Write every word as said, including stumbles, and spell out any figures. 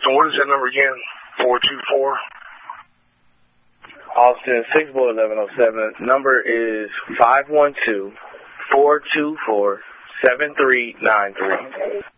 And what is that number again? four two four? Austin, six boy eleven oh seven. Number is five one two, four two four, seven three nine three.